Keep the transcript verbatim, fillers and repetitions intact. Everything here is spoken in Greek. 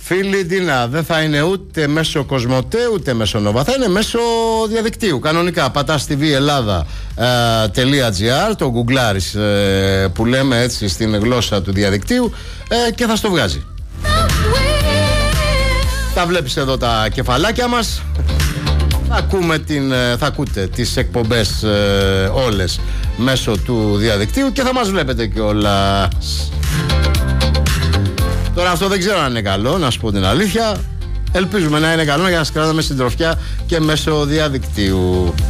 Φίλοι, Ντίνα, δεν θα είναι ούτε μέσω Κοσμοτέ ούτε μέσω Νόβα. Θα είναι μέσω διαδικτύου. Κανονικά πατάς tvellada.gr, το γκουγκλάρεις ε, που λέμε έτσι στην γλώσσα του διαδικτύου ε, και θα στο βγάζει. Θα βλέπεις εδώ τα κεφαλάκια μας. Θα, ακούμε την, θα ακούτε τις εκπομπές ε, όλες μέσω του διαδικτύου και θα μας βλέπετε κιόλας. Τώρα αυτό δεν ξέρω αν είναι καλό, να σου πω την αλήθεια. Ελπίζουμε να είναι καλό για να σας κρατάμε συντροφιά και μέσω διαδικτύου.